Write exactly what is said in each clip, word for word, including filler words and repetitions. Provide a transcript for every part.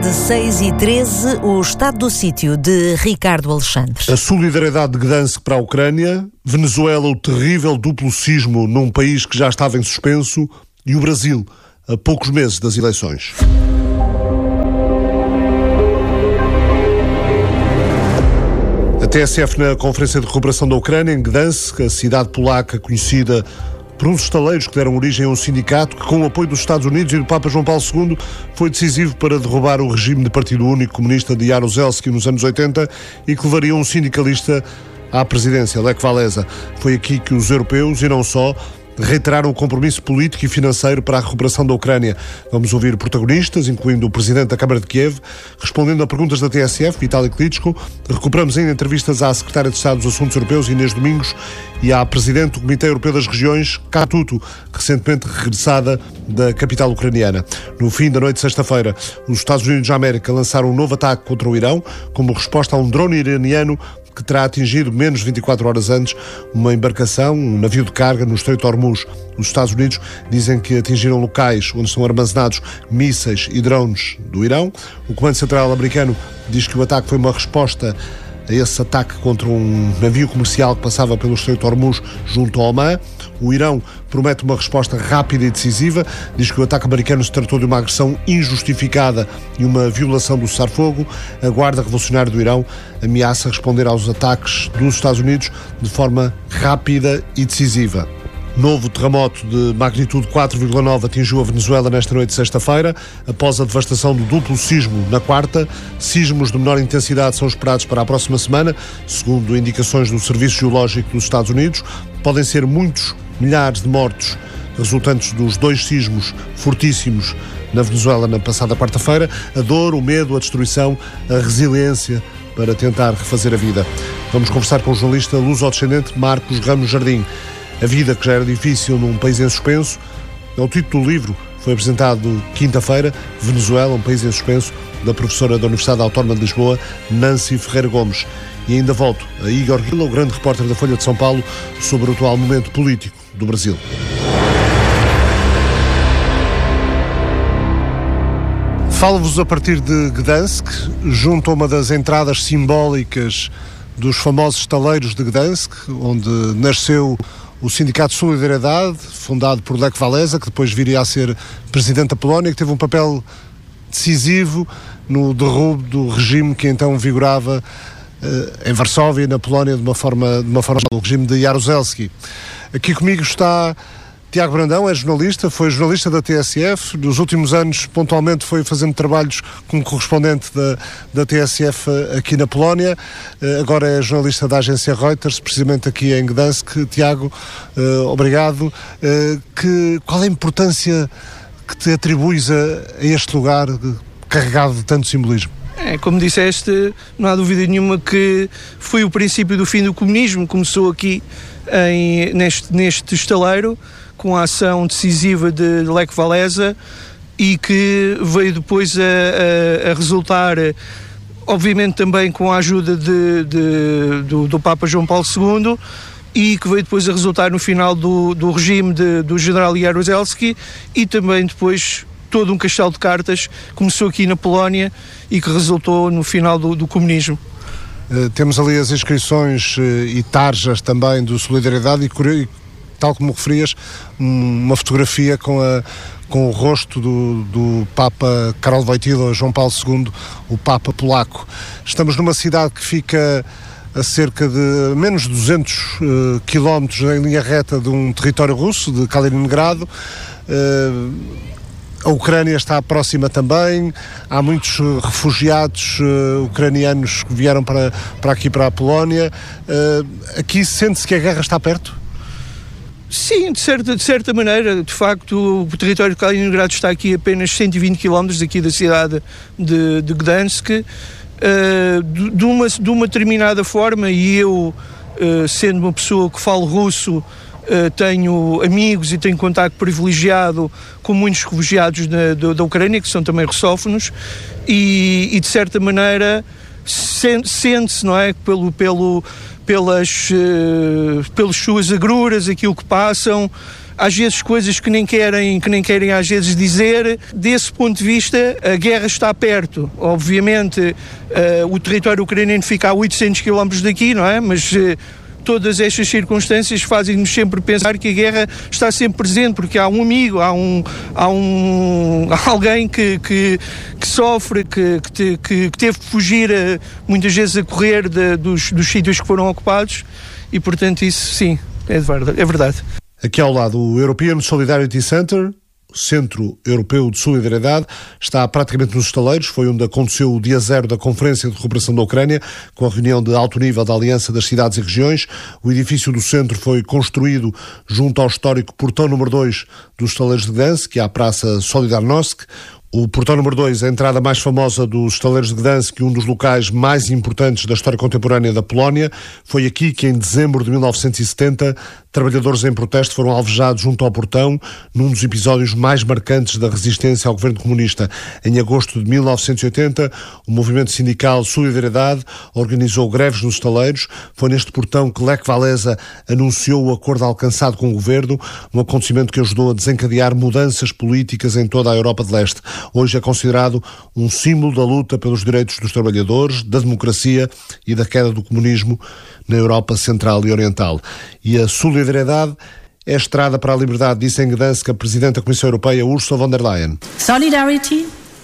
dezasseis e treze, o estado do sítio de Ricardo Alexandre. A solidariedade de Gdansk para a Ucrânia, Venezuela, o terrível duplo sismo num país que já estava em suspenso, e o Brasil, a poucos meses das eleições. A T S F na Conferência de Recuperação da Ucrânia, em Gdansk, a cidade polaca conhecida por uns estaleiros que deram origem a um sindicato que, com o apoio dos Estados Unidos e do Papa João Paulo segundo, foi decisivo para derrubar o regime de partido único comunista de Jaruzelski nos anos oitenta e que levaria um sindicalista à presidência, Lech Walesa. Foi aqui que os europeus, e não só, reiteraram o compromisso político e financeiro para a recuperação da Ucrânia. Vamos ouvir protagonistas, incluindo o Presidente da Câmara de Kiev, respondendo a perguntas da T S F, Vitaly Klitschko. Recuperamos ainda entrevistas à Secretária de Estado dos Assuntos Europeus, Inês Domingos, e à Presidente do Comitê Europeu das Regiões, Katutu, recentemente regressada da capital ucraniana. No fim da noite de sexta-feira, os Estados Unidos da América lançaram um novo ataque contra o Irão, como resposta a um drone iraniano que terá atingido menos de vinte e quatro horas antes uma embarcação, um navio de carga no Estreito de Hormuz. Os Estados Unidos dizem que atingiram locais onde são armazenados mísseis e drones do Irão. O Comando Central americano diz que o ataque foi uma resposta a esse ataque contra um navio comercial que passava pelo Estreito de Hormuz junto ao Omã. O Irão promete uma resposta rápida e decisiva, diz que o ataque americano se tratou de uma agressão injustificada e uma violação do cessar-fogo. A Guarda Revolucionária do Irão ameaça responder aos ataques dos Estados Unidos de forma rápida e decisiva. Novo terremoto de magnitude quatro vírgula nove atingiu a Venezuela nesta noite de sexta-feira, após a devastação do duplo sismo na quarta. Sismos de menor intensidade são esperados para a próxima semana, segundo indicações do Serviço Geológico dos Estados Unidos. Podem ser muitos milhares de mortos resultantes dos dois sismos fortíssimos na Venezuela na passada quarta-feira. A dor, o medo, a destruição, a resiliência para tentar refazer a vida. Vamos conversar com o jornalista luso-descendente Marcos Ramos Jardim. A vida que já era difícil num país em suspenso é o título do livro. Foi apresentado quinta-feira, Venezuela, um país em suspenso, da professora da Universidade Autónoma de Lisboa, Nancy Ferreira Gomes. E ainda volto a Igor Guila, o grande repórter da Folha de São Paulo, sobre o atual momento político do Brasil. Falo-vos a partir de Gdansk, junto a uma das entradas simbólicas dos famosos estaleiros de Gdansk, onde nasceu o Sindicato de Solidariedade, fundado por Lech Walesa, que depois viria a ser presidente da Polónia, que teve um papel decisivo no derrubo do regime que então vigorava uh, em Varsóvia, na Polónia, de uma forma, de uma forma o regime de Jaruzelski. Aqui comigo está Tiago Brandão, é jornalista, foi jornalista da T S F, nos últimos anos pontualmente foi fazendo trabalhos como correspondente da, da T S F aqui na Polónia, agora é jornalista da agência Reuters, precisamente aqui em Gdansk. Tiago, uh, obrigado. Uh, que, qual é a importância que te atribuis a, a este lugar carregado de tanto simbolismo? É, como disseste, não há dúvida nenhuma que foi o princípio do fim do comunismo, começou aqui em, neste, neste estaleiro, com a ação decisiva de Lech Walesa e que veio depois a, a, a resultar, obviamente também com a ajuda de, de, do, do Papa João Paulo segundo, e que veio depois a resultar no final do, do regime de, do general Jaruzelski, e também depois todo um castelo de cartas começou aqui na Polónia e que resultou no final do, do comunismo. Uh, temos ali as inscrições uh, e tarjas também do Solidariedade e, tal como referias, uma fotografia com, a, com o rosto do, do Papa Karol Wojtyła, João Paulo segundo, o Papa polaco. Estamos numa cidade que fica a cerca de menos de duzentos uh, quilómetros em linha reta de um território russo, de Kaliningrado. Uh, A Ucrânia está próxima também, há muitos refugiados uh, ucranianos que vieram para, para aqui, para a Polónia. Uh, aqui sente-se que a guerra está perto? Sim, de certa, de certa maneira, de facto, o território de Kaliningrado está aqui a apenas cento e vinte quilómetros daqui da cidade de, de Gdansk, uh, de, de, uma, de uma determinada forma, e eu, uh, sendo uma pessoa que falo russo, Uh, tenho amigos e tenho contacto privilegiado com muitos refugiados na, da, da Ucrânia, que são também russófonos, e, e de certa maneira sente-se, não é, pelo, pelo, pelas, uh, pelas suas agruras, aquilo que passam, às vezes coisas que nem querem, que nem querem às vezes dizer. Desse ponto de vista, a guerra está perto. Obviamente, uh, o território ucraniano fica a oitocentos quilómetros daqui, não é? Mas uh, todas estas circunstâncias fazem-nos sempre pensar que a guerra está sempre presente, porque há um amigo, há, um, há, um, há alguém que, que, que sofre, que, que, te, que, que teve que fugir uh, muitas vezes a correr de, dos, dos sítios que foram ocupados, e portanto isso sim, é verdade. É verdade. Aqui ao lado, o European Solidarity Center, o Centro Europeu de Solidariedade, está praticamente nos estaleiros. Foi onde aconteceu o dia zero da Conferência de Recuperação da Ucrânia, com a reunião de alto nível da Aliança das Cidades e Regiões. O edifício do centro foi construído junto ao histórico portão número dois dos estaleiros de Gdansk, que é a Praça Solidarnosc. O portão número dois, a entrada mais famosa dos estaleiros de Gdansk, um dos locais mais importantes da história contemporânea da Polónia. Foi aqui que, em dezembro de mil novecentos e setenta, trabalhadores em protesto foram alvejados junto ao portão, num dos episódios mais marcantes da resistência ao governo comunista. Em agosto de mil novecentos e oitenta, o movimento sindical Solidariedade organizou greves nos estaleiros. Foi neste portão que Lech Walesa anunciou o acordo alcançado com o governo, um acontecimento que ajudou a desencadear mudanças políticas em toda a Europa de Leste. Hoje é considerado um símbolo da luta pelos direitos dos trabalhadores, da democracia e da queda do comunismo na Europa Central e Oriental. E a solidariedade é a estrada para a liberdade, disse em Gdansk a Presidente da Comissão Europeia, Ursula von der Leyen. Solidarity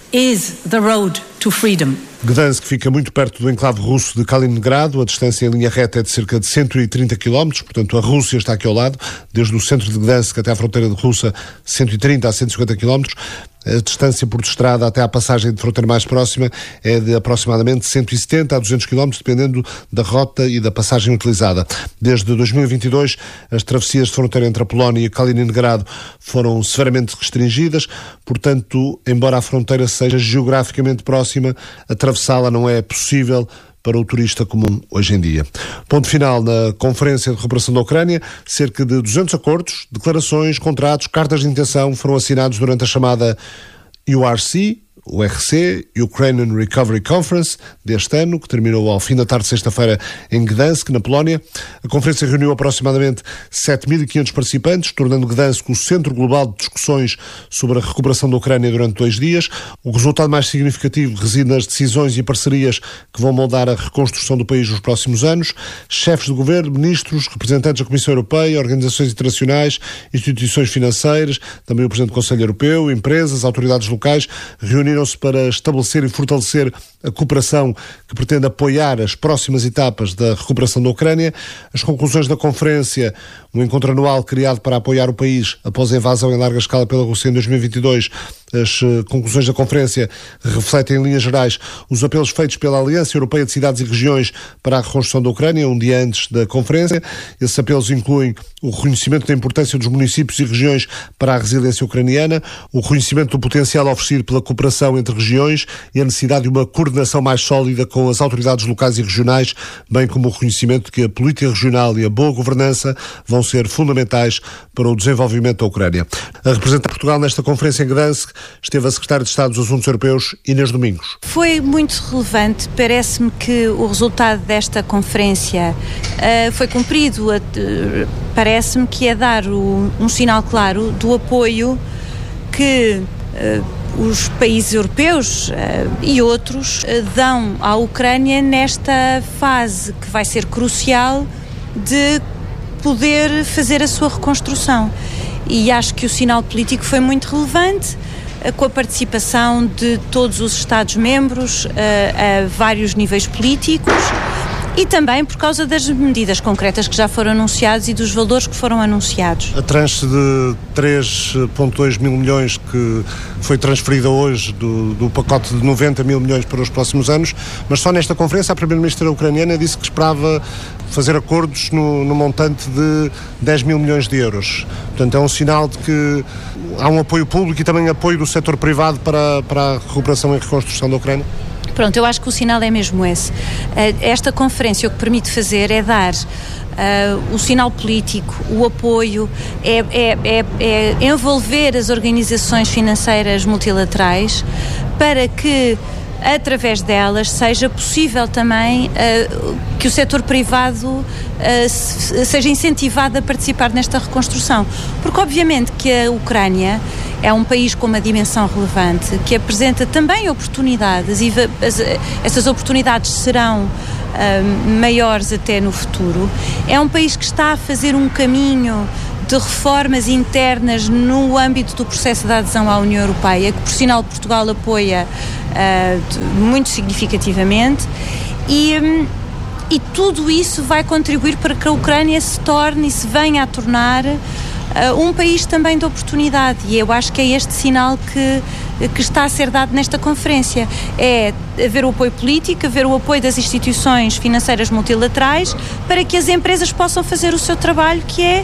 is the road to freedom. Gdansk fica muito perto do enclave russo de Kaliningrado. A distância em linha reta é de cerca de cento e trinta quilómetros, portanto a Rússia está aqui ao lado, desde o centro de Gdansk até à fronteira de Rússia, cento e trinta a cento e cinquenta quilómetros. A distância por estrada até à passagem de fronteira mais próxima é de aproximadamente cento e setenta a duzentos quilómetros, dependendo da rota e da passagem utilizada. Desde dois mil e vinte e dois, as travessias de fronteira entre a Polónia e Kaliningrado foram severamente restringidas, portanto, embora a fronteira seja geograficamente próxima, atravessá-la não é possível para o turista comum hoje em dia. Ponto final na Conferência de Recuperação da Ucrânia. Cerca de duzentos acordos, declarações, contratos, cartas de intenção foram assinados durante a chamada U R C, o R C, Ukrainian Recovery Conference, deste ano, que terminou ao fim da tarde de sexta-feira em Gdansk, na Polónia. A conferência reuniu aproximadamente sete mil e quinhentos participantes, tornando Gdansk o centro global de discussões sobre a recuperação da Ucrânia durante dois dias. O resultado mais significativo reside nas decisões e parcerias que vão moldar a reconstrução do país nos próximos anos. Chefes de governo, ministros, representantes da Comissão Europeia, organizações internacionais, instituições financeiras, também o Presidente do Conselho Europeu, empresas, autoridades locais, reuniram se para estabelecer e fortalecer a cooperação que pretende apoiar as próximas etapas da recuperação da Ucrânia. As conclusões da conferência, um encontro anual criado para apoiar o país após a invasão em larga escala pela Rússia em dois mil e vinte e dois, as conclusões da conferência refletem em linhas gerais os apelos feitos pela Aliança Europeia de Cidades e Regiões para a reconstrução da Ucrânia, um dia antes da conferência. Esses apelos incluem o reconhecimento da importância dos municípios e regiões para a resiliência ucraniana, o reconhecimento do potencial oferecido pela cooperação entre regiões e a necessidade de uma coordenação mais sólida com as autoridades locais e regionais, bem como o reconhecimento de que a política regional e a boa governança vão ser fundamentais para o desenvolvimento da Ucrânia. A representar Portugal nesta conferência em Gdansk esteve a Secretária de Estado dos Assuntos Europeus, Inês Domingos. Foi muito relevante. Parece-me que o resultado desta conferência uh, foi cumprido. Uh, parece-me que é dar o, um sinal claro do apoio que uh, os países europeus uh, e outros uh, dão à Ucrânia nesta fase que vai ser crucial de poder fazer a sua reconstrução. E acho que o sinal político foi muito relevante, com a participação de todos os Estados-membros a, a vários níveis políticos e também por causa das medidas concretas que já foram anunciadas e dos valores que foram anunciados. A tranche de três vírgula dois mil milhões que foi transferida hoje do, do pacote de noventa mil milhões para os próximos anos, mas só nesta conferência a Primeira-Ministra ucraniana disse que esperava fazer acordos no, no montante de dez mil milhões de euros. Portanto, é um sinal de que há um apoio público e também apoio do setor privado para, para a recuperação e reconstrução da Ucrânia? Pronto, eu acho que o sinal é mesmo esse. Esta conferência o que permite fazer é dar uh, o sinal político, o apoio, é, é, é, é envolver as organizações financeiras multilaterais para que através delas seja possível também uh, que o setor privado uh, seja incentivado a participar nesta reconstrução. Porque obviamente que a Ucrânia é um país com uma dimensão relevante, que apresenta também oportunidades e as, essas oportunidades serão uh, maiores até no futuro. É um país que está a fazer um caminho de reformas internas no âmbito do processo de adesão à União Europeia, que por sinal Portugal apoia uh, de, muito significativamente, e, um, e tudo isso vai contribuir para que a Ucrânia se torne e se venha a tornar uh, um país também de oportunidade, e eu acho que é este sinal que, que está a ser dado nesta conferência. É haver o apoio político, haver o apoio das instituições financeiras multilaterais para que as empresas possam fazer o seu trabalho, que é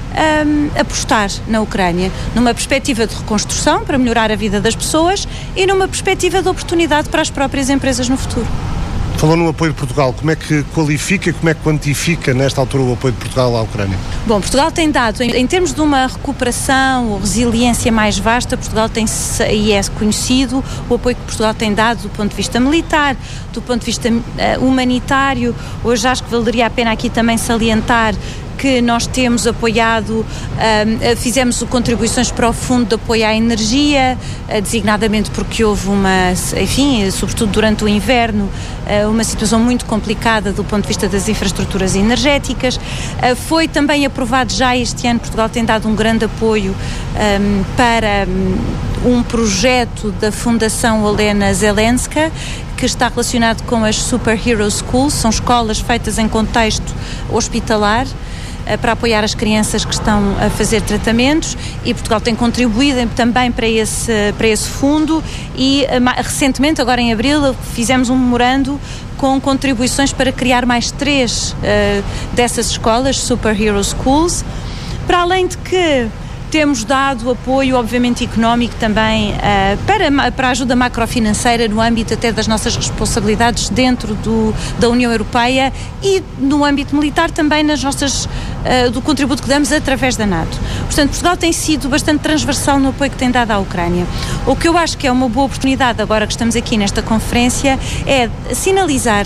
Um, apostar na Ucrânia, numa perspectiva de reconstrução para melhorar a vida das pessoas e numa perspectiva de oportunidade para as próprias empresas no futuro. Falou no apoio de Portugal, como é que qualifica e como é que quantifica nesta altura o apoio de Portugal à Ucrânia? Bom, Portugal tem dado, em, em termos de uma recuperação ou resiliência mais vasta, Portugal tem, e é conhecido, o apoio que Portugal tem dado do ponto de vista militar, do ponto de vista uh, humanitário. Hoje acho que valeria a pena aqui também salientar que nós temos apoiado, um, fizemos contribuições para o Fundo de Apoio à Energia, uh, designadamente porque houve uma, enfim, sobretudo durante o inverno, uh, uma situação muito complicada do ponto de vista das infraestruturas energéticas. Uh, foi também aprovado já este ano, Portugal tem dado um grande apoio um, para um, um projeto da Fundação Olena Zelenska, que está relacionado com as Super Hero Schools, são escolas feitas em contexto hospitalar, para apoiar as crianças que estão a fazer tratamentos, e Portugal tem contribuído também para esse, para esse fundo, e recentemente, agora em abril, fizemos um memorando com contribuições para criar mais três uh, dessas escolas, Super Hero Schools, para além de que temos dado apoio, obviamente, económico também uh, para, para a ajuda macrofinanceira no âmbito até das nossas responsabilidades dentro do, da União Europeia, e no âmbito militar também nas nossas, uh, do contributo que damos através da NATO. Portanto, Portugal tem sido bastante transversal no apoio que tem dado à Ucrânia. O que eu acho que é uma boa oportunidade, agora que estamos aqui nesta conferência, é sinalizar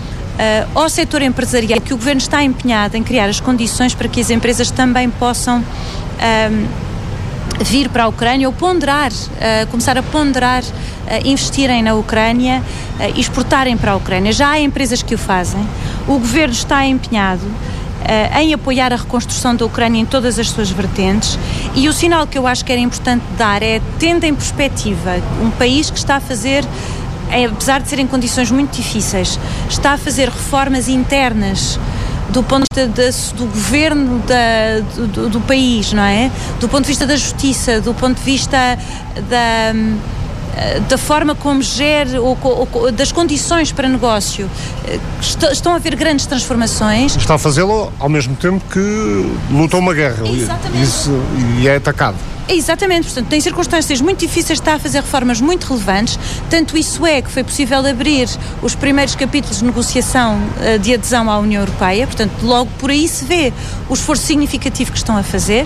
Uh, ao setor empresarial que o Governo está empenhado em criar as condições para que as empresas também possam um, vir para a Ucrânia ou ponderar, uh, começar a ponderar, uh, investirem na Ucrânia e uh, exportarem para a Ucrânia. Já há empresas que o fazem. O Governo está empenhado uh, em apoiar a reconstrução da Ucrânia em todas as suas vertentes, e o sinal que eu acho que era importante dar é, tendo em perspectiva um país que está a fazer, apesar de serem condições muito difíceis, está a fazer reformas internas do ponto de vista de, do governo da, do, do país, não é? Do ponto de vista da justiça, do ponto de vista da, da forma como gere, ou, ou das condições para negócio. Estão a haver grandes transformações. Está a fazê-lo ao mesmo tempo que luta uma guerra. Exatamente. Isso, e é atacado. Exatamente, portanto, em circunstâncias muito difíceis está a fazer reformas muito relevantes, tanto isso é que foi possível abrir os primeiros capítulos de negociação uh, de adesão à União Europeia, portanto, logo por aí se vê o esforço significativo que estão a fazer.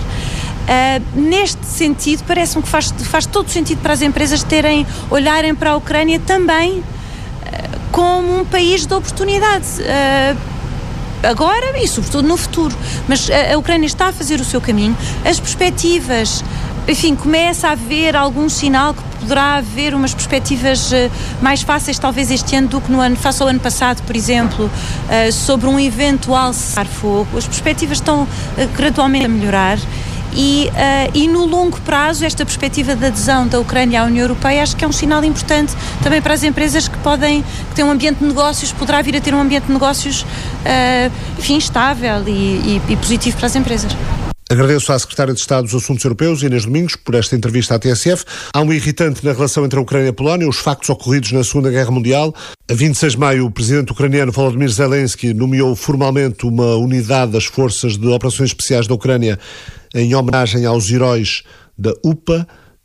Uh, neste sentido, parece-me que faz, faz todo sentido para as empresas terem, olharem para a Ucrânia também uh, como um país de oportunidade. Uh, agora e sobretudo no futuro, mas a, a Ucrânia está a fazer o seu caminho, as perspectivas, enfim, começa a haver algum sinal que poderá haver umas perspectivas uh, mais fáceis talvez este ano do que no ano, face ao ano passado, por exemplo, uh, sobre um eventual cessar-fogo. As perspectivas estão uh, gradualmente a melhorar. E, uh, e no longo prazo, esta perspectiva de adesão da Ucrânia à União Europeia acho que é um sinal importante também para as empresas que podem, que têm um ambiente de negócios, poderá vir a ter um ambiente de negócios uh, enfim, estável e, e, e positivo para as empresas. Agradeço à Secretária de Estado dos Assuntos Europeus, Inês Domingos, por esta entrevista à T S F. Há um irritante na relação entre a Ucrânia e a Polónia, os factos ocorridos na Segunda Guerra Mundial. A vinte e seis de maio, o presidente ucraniano Volodymyr Zelensky nomeou formalmente uma unidade das Forças de Operações Especiais da Ucrânia em homenagem aos heróis da U P A.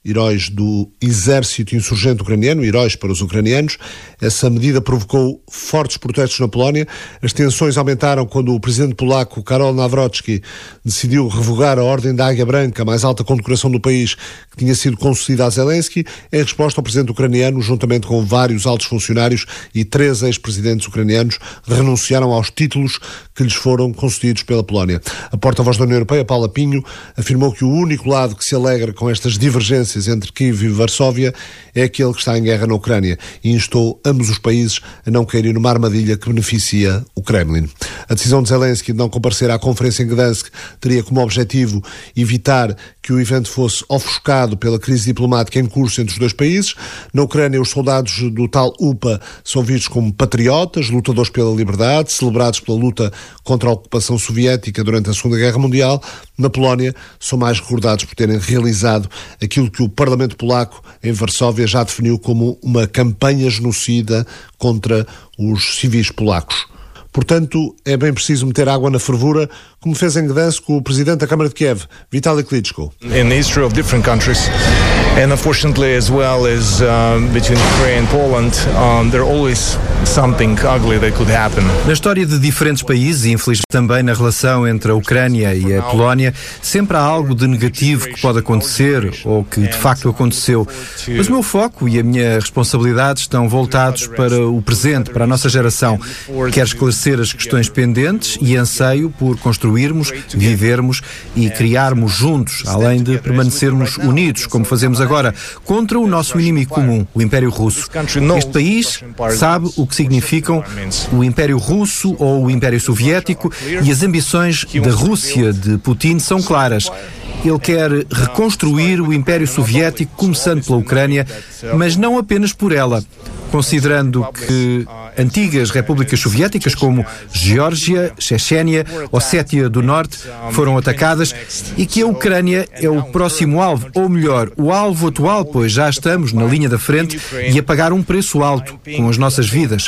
heróis do exército insurgente ucraniano, heróis para os ucranianos. Essa medida provocou fortes protestos na Polónia. As tensões aumentaram quando o presidente polaco, Karol Nawrocki, decidiu revogar a Ordem da Águia Branca, a mais alta condecoração do país, que tinha sido concedida a Zelensky, em resposta ao presidente ucraniano, juntamente com vários altos funcionários e três ex-presidentes ucranianos, renunciaram aos títulos que lhes foram concedidos pela Polónia. A porta-voz da União Europeia, Paula Pinho, afirmou que o único lado que se alegra com estas divergências entre Kiev e Varsóvia é aquele que está em guerra na Ucrânia e instou ambos os países a não caírem numa armadilha que beneficia o Kremlin. A decisão de Zelensky de não comparecer à conferência em Gdansk teria como objetivo evitar que o evento fosse ofuscado pela crise diplomática em curso entre os dois países. Na Ucrânia, os soldados do tal U P A são vistos como patriotas, lutadores pela liberdade, celebrados pela luta contra a ocupação soviética durante a Segunda Guerra Mundial. Na Polónia, são mais recordados por terem realizado aquilo que o Parlamento Polaco, em Varsóvia, já definiu como uma campanha genocida contra os civis polacos. Portanto, é bem preciso meter água na fervura, como fez em Gdansk o presidente da Câmara de Kiev, Vitaly Klitschko. In the history of different countries, and unfortunately as well as uh, between Ukraine and Poland, um, there always something ugly that could happen. Na história de diferentes países, e infelizmente também na relação entre a Ucrânia e a Polónia, sempre há algo de negativo que pode acontecer, ou que de facto aconteceu. Mas o meu foco e a minha responsabilidade estão voltados para o presente, para a nossa geração. Quero esclarecer as questões pendentes e anseio por construirmos, vivermos e criarmos juntos, além de permanecermos unidos, como fazemos agora, contra o nosso inimigo comum, o Império Russo. Este país sabe o que significam o Império Russo ou o Império Soviético, e as ambições da Rússia de Putin são claras. Ele quer reconstruir o Império Soviético, começando pela Ucrânia, mas não apenas por ela, considerando que antigas repúblicas soviéticas como Geórgia, Chechênia, Ossétia do Norte foram atacadas e que a Ucrânia é o próximo alvo, ou melhor, o alvo atual, pois já estamos na linha da frente e a pagar um preço alto com as nossas vidas.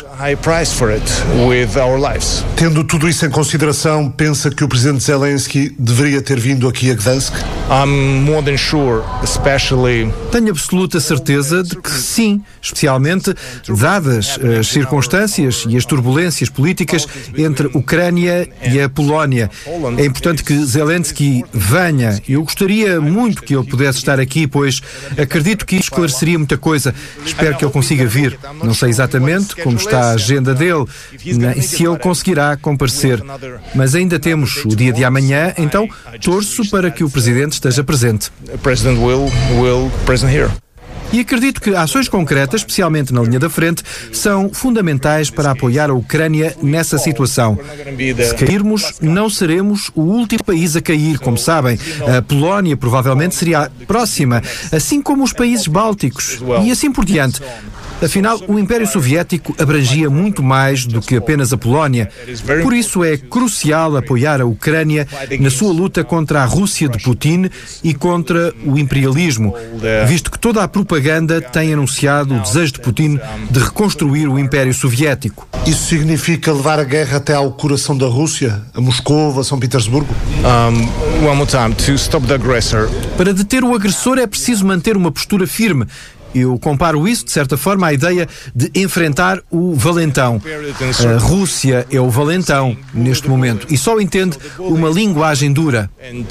Tendo tudo isso em consideração, pensa que o presidente Zelensky deveria ter vindo aqui a Gdansk? I'm more than sure, especially... Tenho absoluta certeza de que sim, especialmente dadas as circunstâncias e as turbulências políticas entre a Ucrânia e a Polónia. É importante que Zelensky venha. Eu gostaria muito que ele pudesse estar aqui, pois acredito que isso esclareceria muita coisa. Espero que ele consiga vir. Não sei exatamente como está a agenda dele, nem se ele conseguirá comparecer. Mas ainda temos o dia de amanhã, então torço para que o Presidente esteja presente. E acredito que ações concretas, especialmente na linha da frente, são fundamentais para apoiar a Ucrânia nessa situação. Se cairmos, não seremos o último país a cair, como sabem. A Polónia provavelmente seria a próxima, assim como os países bálticos, e assim por diante. Afinal, o Império Soviético abrangia muito mais do que apenas a Polónia. Por isso é crucial apoiar a Ucrânia na sua luta contra a Rússia de Putin e contra o imperialismo, visto que toda a propaganda tem anunciado o desejo de Putin de reconstruir o Império Soviético. Isso significa levar a guerra até ao coração da Rússia, a Moscou, a São Petersburgo? Um, one more time, to stop the aggressor. Para deter o agressor é preciso manter uma postura firme. Eu comparo isso, de certa forma, à ideia de enfrentar o valentão. A Rússia é o valentão, neste momento, e só entende uma linguagem dura.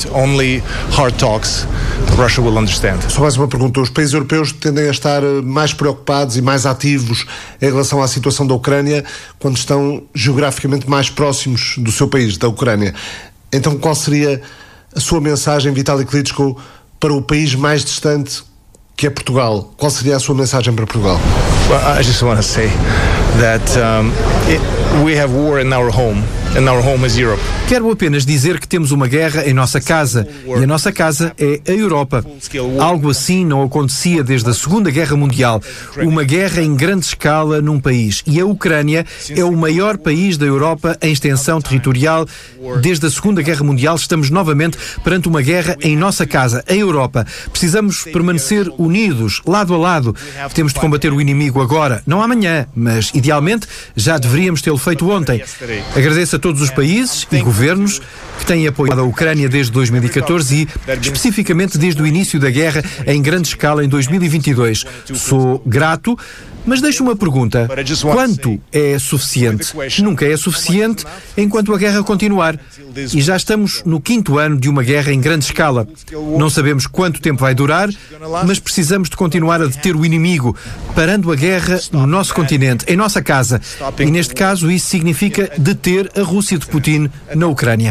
Só mais uma pergunta. Os países europeus tendem a estar mais preocupados e mais ativos em relação à situação da Ucrânia quando estão geograficamente mais próximos do seu país, da Ucrânia. Então, qual seria a sua mensagem, Vitaly Klitschko, para o país mais distante, que é Portugal? Qual seria a sua mensagem para Portugal? Well, I just want to say that um, it, we have war in our home, and our home is Europe. Quero apenas dizer que temos uma guerra em nossa casa, e a nossa casa é a Europa. Algo assim não acontecia desde a Segunda Guerra Mundial. Uma guerra em grande escala num país. E a Ucrânia é o maior país da Europa em extensão territorial. Desde a Segunda Guerra Mundial estamos novamente perante uma guerra em nossa casa, a Europa. Precisamos permanecer unidos, lado a lado. Temos de combater o inimigo agora, não amanhã, mas idealmente já deveríamos tê-lo feito ontem. Agradeço a todos todos os países e governos que têm apoiado a Ucrânia desde dois mil e catorze e, especificamente, desde o início da guerra em grande escala em dois mil e vinte e dois. Sou grato, mas deixo uma pergunta. Quanto é suficiente? Nunca é suficiente enquanto a guerra continuar. E já estamos no quinto ano de uma guerra em grande escala. Não sabemos quanto tempo vai durar, mas precisamos de continuar a deter o inimigo, parando a guerra no nosso continente, em nossa casa. E neste caso isso significa deter a Rússia de Putin na Ucrânia.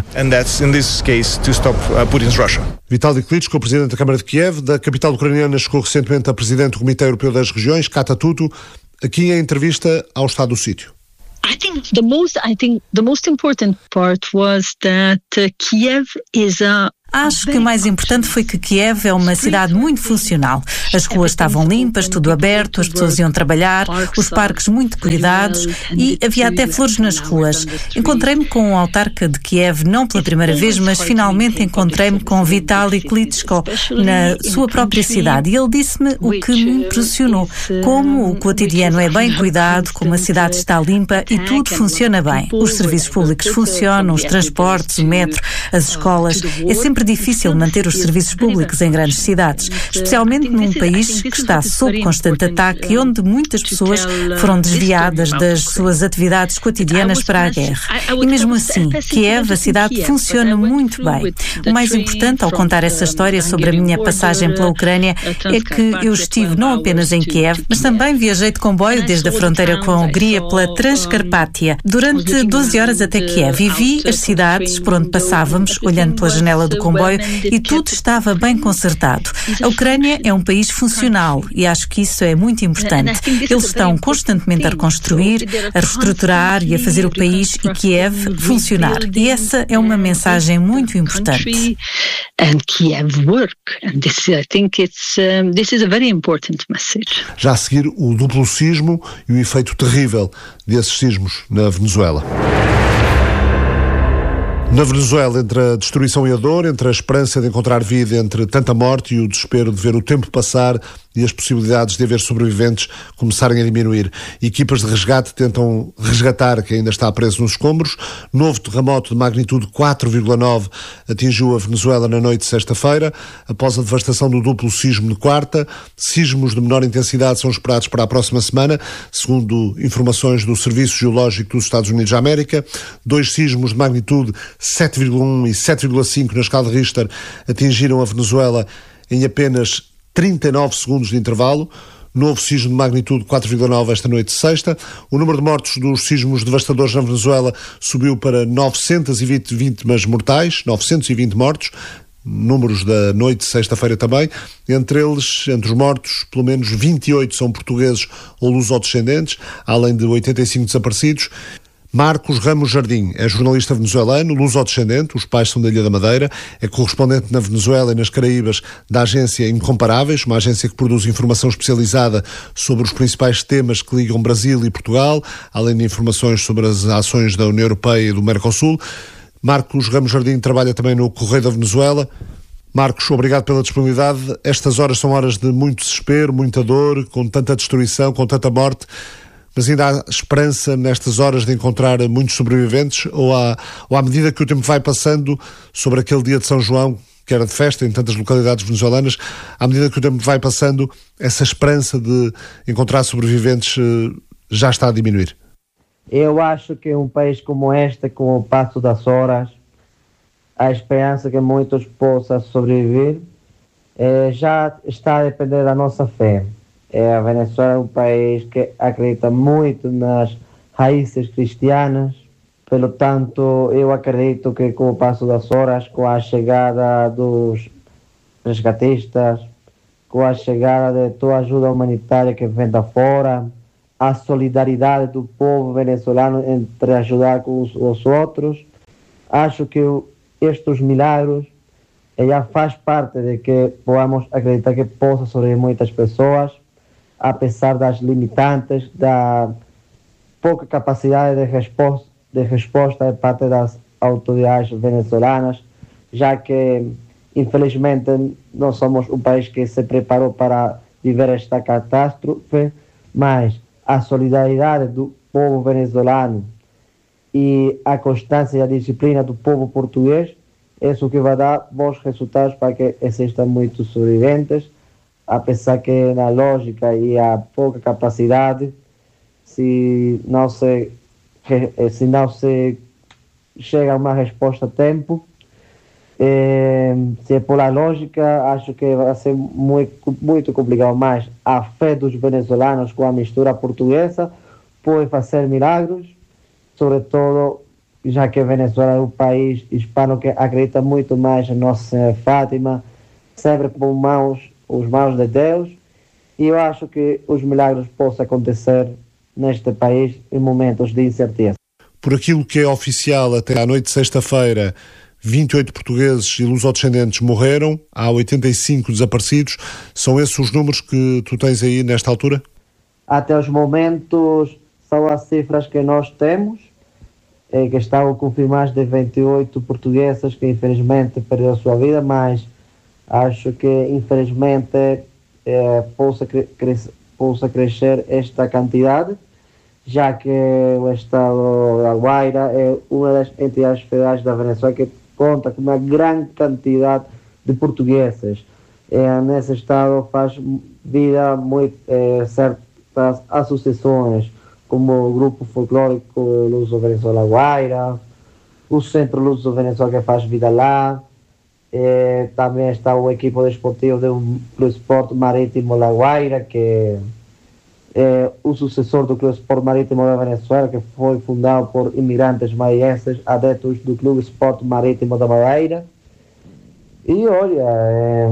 Vitaly Klitschko, presidente da Câmara de Kiev, da capital ucraniana, chegou recentemente a presidente do Comitê Europeu das Regiões, Kata Tutu, aqui em entrevista ao Estado do Sítio. I think the most I think the most important part was that uh, Kiev is a Acho que o mais importante foi que Kiev é uma cidade muito funcional. As ruas estavam limpas, tudo aberto, as pessoas iam trabalhar, os parques muito cuidados e havia até flores nas ruas. Encontrei-me com o autarca de Kiev, não pela primeira vez, mas finalmente encontrei-me com Vitaly Klitschko na sua própria cidade e ele disse-me o que me impressionou, como o cotidiano é bem cuidado, como a cidade está limpa e tudo funciona bem. Os serviços públicos funcionam, os transportes, o metro, as escolas. É sempre difícil manter os serviços públicos em grandes cidades, especialmente num país que está sob constante ataque e onde muitas pessoas foram desviadas das suas atividades cotidianas para a guerra. E mesmo assim, Kiev, a cidade, funciona muito bem. O mais importante ao contar essa história sobre a minha passagem pela Ucrânia é que eu estive não apenas em Kiev, mas também viajei de comboio desde a fronteira com a Hungria pela Transcarpátia durante doze horas até Kiev e vi as cidades por onde passávamos, olhando pela janela do comboio, e tudo estava bem consertado. A Ucrânia é um país funcional e acho que isso é muito importante. Eles estão constantemente a reconstruir, a reestruturar e a fazer o país e Kiev funcionar. E essa é uma mensagem muito importante. Já a seguir, o duplo sismo e o efeito terrível desses sismos na Venezuela. Na Venezuela, entre a destruição e a dor, entre a esperança de encontrar vida, entre tanta morte e o desespero de ver o tempo passar e as possibilidades de haver sobreviventes começarem a diminuir. Equipas de resgate tentam resgatar quem ainda está preso nos escombros. Novo terremoto de magnitude quatro vírgula nove atingiu a Venezuela na noite de sexta-feira, após a devastação do duplo sismo de quarta. Sismos de menor intensidade são esperados para a próxima semana, segundo informações do Serviço Geológico dos Estados Unidos da América. Dois sismos de magnitude sete vírgula um e sete vírgula cinco na escala de Richter atingiram a Venezuela em apenas trinta e nove segundos de intervalo. Novo sismo de magnitude quatro vírgula nove esta noite de sexta. O número de mortos dos sismos devastadores na Venezuela subiu para novecentas e vinte vítimas mortais, novecentos e vinte mortos, números da noite de sexta-feira também. Entre eles, entre os mortos, pelo menos vinte e oito são portugueses ou lusodescendentes, além de oitenta e cinco desaparecidos. Marcos Ramos Jardim é jornalista venezuelano, luso-descendente, os pais são da Ilha da Madeira, é correspondente na Venezuela e nas Caraíbas da agência Incomparáveis, uma agência que produz informação especializada sobre os principais temas que ligam Brasil e Portugal, além de informações sobre as ações da União Europeia e do Mercosul. Marcos Ramos Jardim trabalha também no Correio da Venezuela. Marcos, obrigado pela disponibilidade. Estas horas são horas de muito desespero, muita dor, com tanta destruição, com tanta morte. Mas ainda há esperança nestas horas de encontrar muitos sobreviventes? Ou, há, ou à medida que o tempo vai passando sobre aquele dia de São João, que era de festa em tantas localidades venezuelanas, à medida que o tempo vai passando, essa esperança de encontrar sobreviventes já está a diminuir? Eu acho que um país como este, com o passo das horas, a esperança que muitos possam sobreviver eh, já está a depender da nossa fé. A Venezuela é um país que acredita muito nas raízes cristianas, pelo tanto, eu acredito que com o passo das horas, com a chegada dos resgatistas, com a chegada de toda a ajuda humanitária que vem da fora, a solidariedade do povo venezuelano entre ajudar com os, os outros, acho que estes milagres já faz parte de que podamos acreditar que possa sobreviver muitas pessoas, apesar das limitantes, da pouca capacidade de resposta, de resposta de parte das autoridades venezuelanas, já que, infelizmente, não somos um país que se preparou para viver esta catástrofe, mas a solidariedade do povo venezuelano e a constância e a disciplina do povo português é isso que vai dar bons resultados para que existam muitos sobreviventes, apesar que na lógica e a pouca capacidade, se não se, se não se chega a uma resposta a tempo, eh, se é pela lógica, acho que vai ser muito, muito complicado, mas a fé dos venezuelanos com a mistura portuguesa pode fazer milagres, sobretudo já que a Venezuela é um país hispano que acredita muito mais em Nossa Senhora de Fátima, sempre com mãos, os mãos de Deus, e eu acho que os milagres possam acontecer neste país em momentos de incerteza. Por aquilo que é oficial, até à noite de sexta-feira, vinte e oito portugueses e lusodescendentes morreram, há oitenta e cinco desaparecidos. São esses os números que tu tens aí nesta altura? Até os momentos são as cifras que nós temos, é, que estavam confirmadas de vinte e oito portuguesas que infelizmente perderam a sua vida, mas acho que infelizmente é, possa, cre- cres- possa crescer esta quantidade, já que o Estado da Guaira é uma das entidades federais da Venezuela que conta com uma grande quantidade de portugueses. É, nesse Estado faz vida muito, é, certas associações, como o Grupo Folclórico Luso Venezuela Guaira, o Centro Luso Venezuela que faz vida lá, é, também está o equipo desportivo do Clube Esporte Marítimo La Guaira, que é o sucessor do Clube Esporte Marítimo da Venezuela, que foi fundado por imigrantes maienses, adeptos do Clube Esporte Marítimo da Madeira. E olha, é,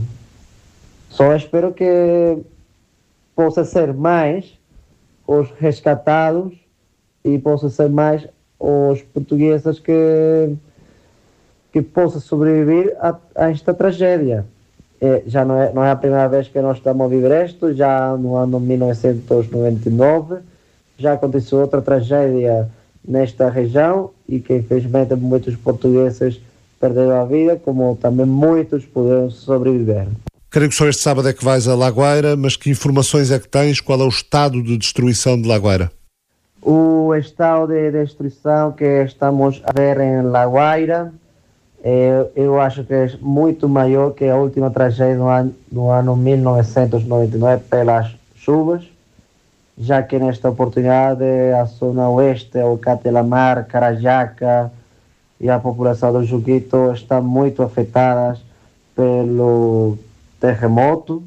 só espero que possa ser mais os resgatados e possa ser mais os portugueses que, que possam sobreviver a, a esta tragédia. É, já não é, não é a primeira vez que nós estamos a viver isto, já no ano mil novecentos e noventa e nove já aconteceu outra tragédia nesta região e que infelizmente muitos portugueses perderam a vida, como também muitos puderam sobreviver. Creio que só este sábado é que vais a La Guaira, mas que informações é que tens? Qual é o estado de destruição de La Guaira? O estado de destruição que estamos a ver em La Guaira, eh, eu acho que é muito maior que a última tragédia do ano, do ano mil novecentos e noventa e nove pelas chuvas, já que nesta oportunidade a zona oeste, o Catelamar, Carajaca e a população do Juquito estão muito afetadas pelo terremoto,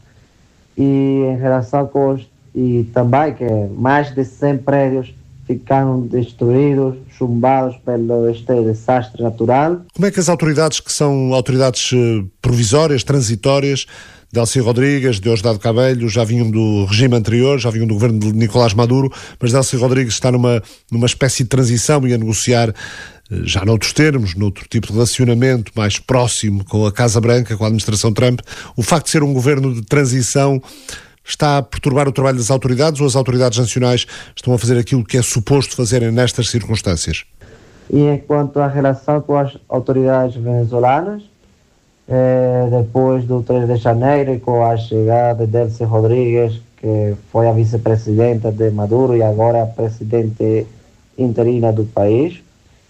e em relação com os, e também que mais de cem prédios ficaram destruídos, chumbados pelo este desastre natural. Como é que as autoridades, que são autoridades uh, provisórias, transitórias, Delcy Rodrigues, Diosdado Cabello, já vinham do regime anterior, já vinham do governo de Nicolás Maduro, mas Delcy Rodrigues está numa, numa espécie de transição e a negociar já noutros termos, noutro tipo de relacionamento mais próximo com a Casa Branca, com a administração Trump. O facto de ser um governo de transição está a perturbar o trabalho das autoridades, ou as autoridades nacionais estão a fazer aquilo que é suposto fazerem nestas circunstâncias? E enquanto à relação com as autoridades venezuelanas, eh, depois do três de janeiro, com a chegada de Delcy Rodrigues, que foi a vice-presidenta de Maduro e agora a presidente interina do país,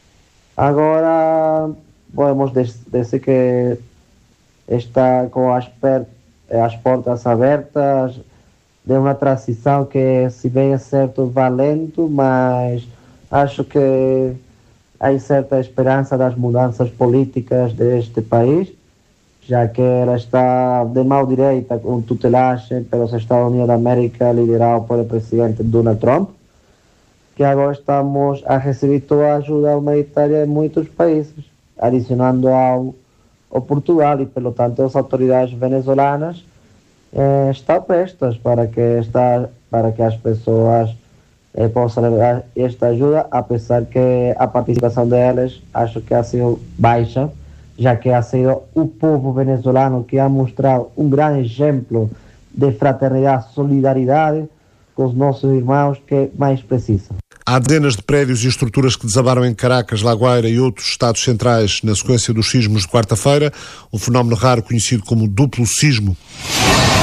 agora podemos dizer que está com as, per, as portas abertas de uma transição que, se bem é certo, vai lento, mas acho que há certa esperança das mudanças políticas deste país, já que ela está de mão direita com tutelagem pelos Estados Unidos da América, liderado pelo presidente Donald Trump, que agora estamos a receber toda a ajuda humanitária de muitos países, adicionando ao, ao Portugal, e, pelo tanto, as autoridades venezuelanas eh, estão prestas para que, esta, para que as pessoas eh, possam levar esta ajuda, apesar que a participação delas acho que ha sido baixa, já que ha sido o povo venezuelano que ha mostrado um grande exemplo de fraternidade e solidariedade com os nossos irmãos que mais precisam. Há dezenas de prédios e estruturas que desabaram em Caracas, La Guaira e outros estados centrais na sequência dos sismos de quarta-feira, um fenómeno raro conhecido como duplo sismo.